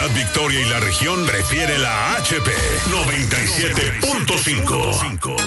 Ciudad Victoria y la región prefiere la HP 97.5.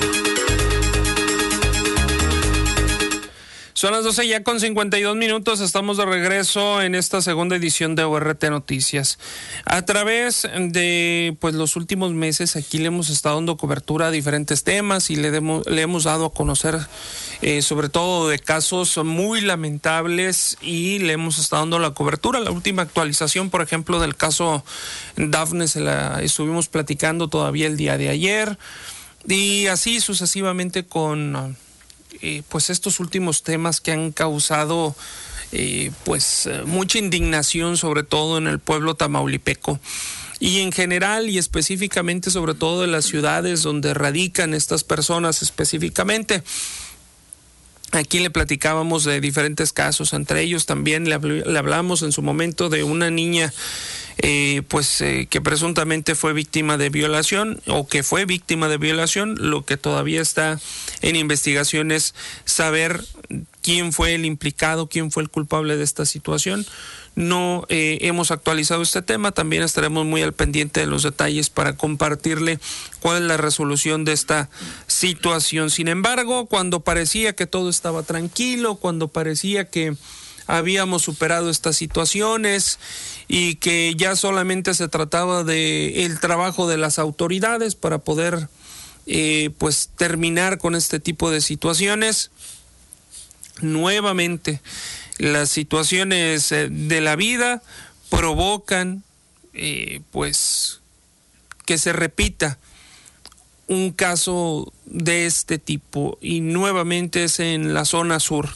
Son las 12 ya con 52 minutos, estamos de regreso en esta segunda edición de ORT Noticias. A través de los últimos meses aquí le hemos estado dando cobertura a diferentes temas y le hemos dado a conocer sobre todo de casos muy lamentables y le hemos estado dando la cobertura. La última actualización, por ejemplo, del caso Dafne se la estuvimos platicando todavía el día de ayer y así sucesivamente con estos últimos temas que han causado mucha indignación, sobre todo en el pueblo tamaulipeco y en general y específicamente sobre todo en las ciudades donde radican estas personas específicamente. Aquí le platicábamos de diferentes casos, entre ellos también le hablamos en su momento de una niña que presuntamente fue víctima de violación o que fue víctima de violación. Lo que todavía está en investigación es saber quién fue el implicado, quién fue el culpable de esta situación. No hemos actualizado este tema, también estaremos muy al pendiente de los detalles para compartirle cuál es la resolución de esta situación. Sin embargo, cuando parecía que todo estaba tranquilo, cuando parecía que habíamos superado estas situaciones y que ya solamente se trataba de el trabajo de las autoridades para poder terminar con este tipo de situaciones, nuevamente las situaciones de la vida provocan que se repita un caso de este tipo y nuevamente es en la zona sur.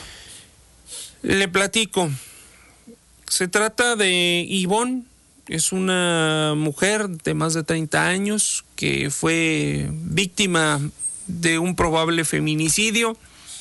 Le platico, se trata de Ivonne, es una mujer de más de 30 años que fue víctima de un probable feminicidio.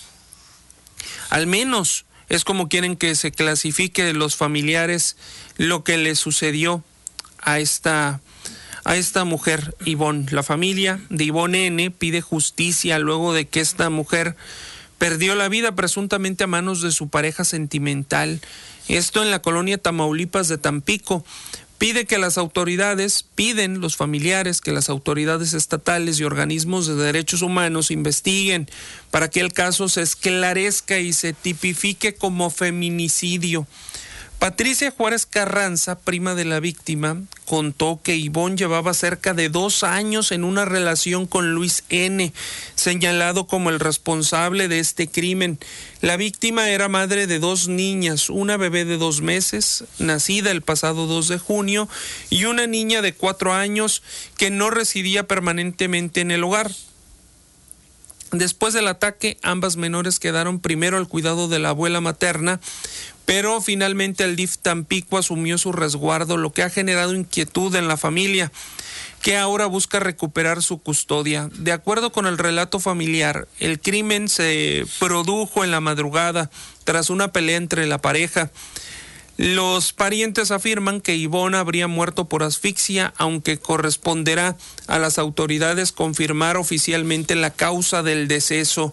Al menos es como quieren que se clasifique los familiares lo que le sucedió a esta mujer, Ivonne. La familia de Ivonne N. pide justicia luego de que esta mujer perdió la vida presuntamente a manos de su pareja sentimental. Esto en la colonia Tamaulipas de Tampico. Piden los familiares que las autoridades estatales y organismos de derechos humanos investiguen para que el caso se esclarezca y se tipifique como feminicidio. Patricia Juárez Carranza, prima de la víctima, contó que Ivonne llevaba cerca de 2 años en una relación con Luis N., señalado como el responsable de este crimen. La víctima era madre de 2 niñas, una bebé de 2 meses, nacida el pasado 2 de junio, y una niña de 4 años que no residía permanentemente en el hogar. Después del ataque, ambas menores quedaron primero al cuidado de la abuela materna, pero finalmente el DIF Tampico asumió su resguardo, lo que ha generado inquietud en la familia, que ahora busca recuperar su custodia. De acuerdo con el relato familiar, el crimen se produjo en la madrugada tras una pelea entre la pareja. Los parientes afirman que Ivonne habría muerto por asfixia, aunque corresponderá a las autoridades confirmar oficialmente la causa del deceso.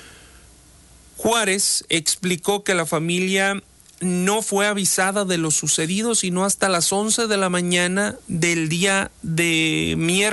Juárez explicó que la familia no fue avisada de lo sucedido sino hasta las 11 de la mañana del día de miércoles